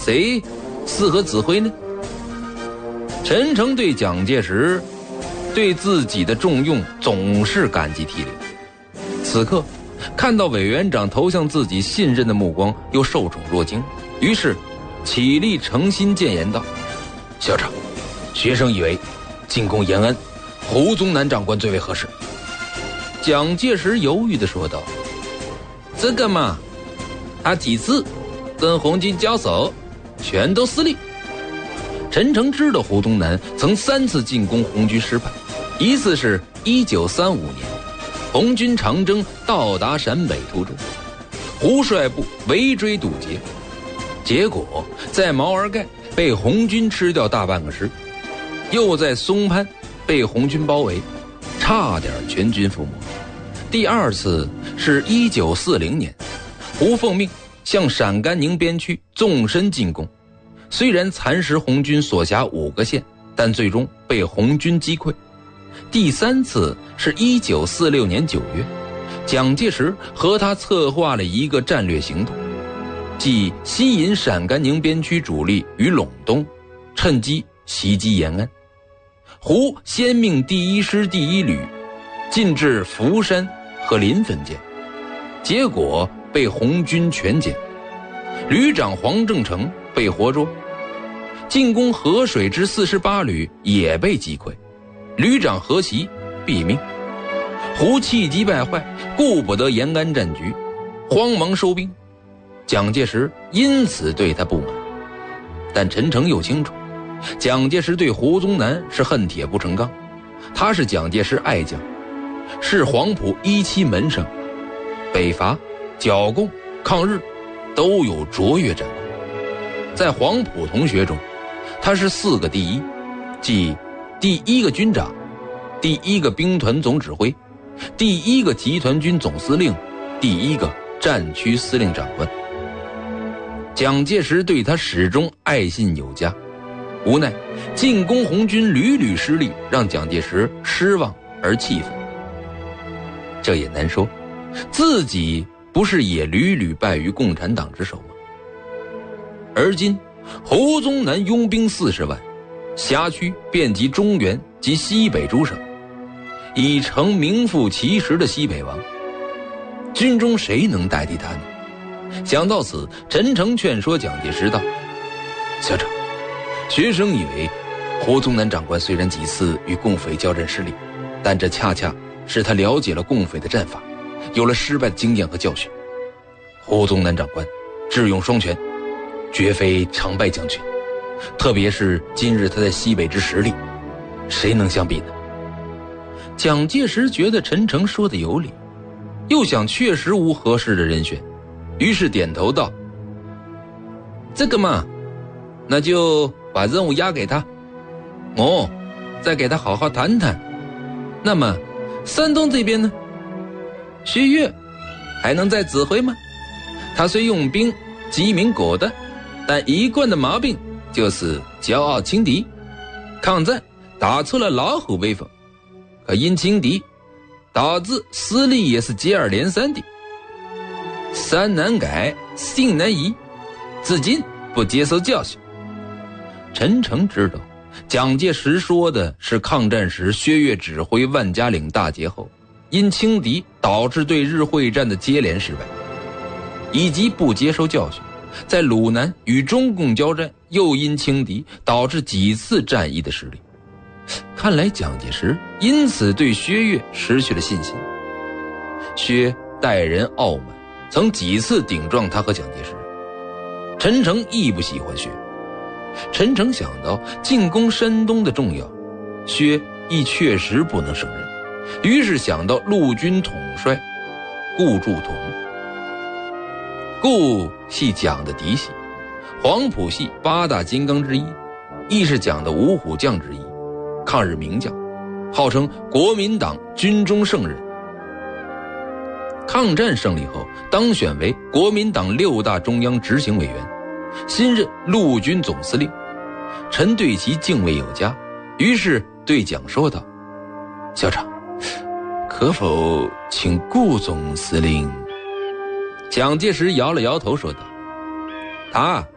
谁适合指挥呢？陈诚对蒋介石对自己的重用总是感激涕零。此刻看到委员长投向自己信任的目光，又受宠若惊，于是起立诚心谏言道：校长，学生以为进攻延安，胡宗南长官最为合适。蒋介石犹豫地说道：这个嘛，他几次跟红军交手，全都失利。陈诚知道胡宗南曾3次进攻红军失败，一次是1935年，红军长征到达陕北途中，胡率部围追堵截，结果在毛尔盖被红军吃掉大半个师，又在松潘被红军包围，差点全军覆没。第2次是1940年，胡奉命向陕甘宁边区纵深进攻，虽然蚕食红军所辖5个县，但最终被红军击溃。第3次是1946年9月，蒋介石和他策划了一个战略行动，即吸引陕甘宁边区主力于陇东，趁机袭击延安。胡先命第1师第1旅进至福山和临汾间，结果被红军全歼，旅长黄正诚被活捉，进攻河水之48旅也被击溃，旅长何其毙命。胡气急败坏，顾不得延安战局，慌忙收兵。蒋介石因此对他不满，但陈诚又清楚，蒋介石对胡宗南是恨铁不成钢，他是蒋介石爱将，是黄埔17门生，北伐、剿共、抗日都有卓越战功。在黄埔同学中，他是4个第一，即第1个军长，第1个兵团总指挥，第1个集团军总司令，第1个战区司令长官。蒋介石对他始终爱信有加，无奈进攻红军屡屡失利，让蒋介石失望而气愤。这也难说，自己不是也屡屡败于共产党之手吗？而今胡宗南拥兵40万，辖区遍及中原及西北诸省，已成名副其实的西北王，军中谁能代替他呢？想到此，陈诚劝说蒋介石道：校长，学生以为胡宗南长官虽然几次与共匪交战失利，但这恰恰使他了解了共匪的战法，有了失败的经验和教训。胡宗南长官智勇双全，绝非常败将军，特别是今日他在西北之实力，谁能相比呢？蒋介石觉得陈诚说的有理，又想确实无合适的人选，于是点头道：这个嘛，那就把任务押给他，我再给他好好谈谈。那么山东这边呢？薛岳还能再指挥吗？他虽用兵机敏果断，但一贯的毛病就是骄傲轻敌，抗战打出了老虎威风，可因轻敌导致失利也是接二连三的。山难改，性难移，至今不接受教训。陈诚知道蒋介石说的是抗战时薛岳指挥万家岭大捷后，因轻敌导致对日会战的接连失败，以及不接受教训，在鲁南与中共交战又因轻敌导致几次战役的失利。看来蒋介石因此对薛岳失去了信心。薛待人傲慢，曾几次顶撞他和蒋介石。陈诚亦不喜欢薛。陈诚想到进攻山东的重要，薛亦确实不能胜任，于是想到陆军统帅顾祝同。顾系蒋的嫡系，黄埔系8大金刚之一，亦是蒋的五虎将之一，抗日名将，号称国民党军中圣人。抗战胜利后，当选为国民党6大中央执行委员，新任陆军总司令。陈对其敬畏有加，于是对蒋说道：校长，可否请顾总司令？蒋介石摇了摇头说道：他